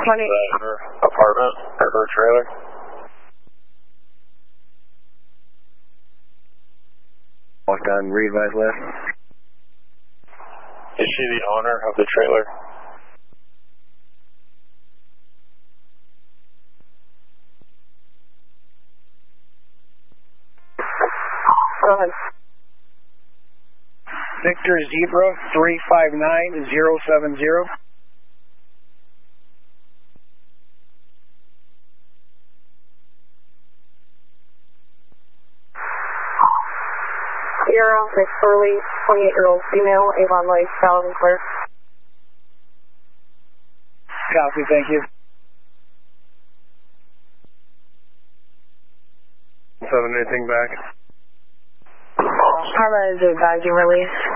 her apartment or her trailer? Walked on re-advise left. Is she the owner of the trailer? Go ahead. Victor Zebra 359070. Sierra, Miss Burley, 28-year-old female, Avon Lake, loud and clear. Copy, thank you. 7, anything back? Karma is advising release.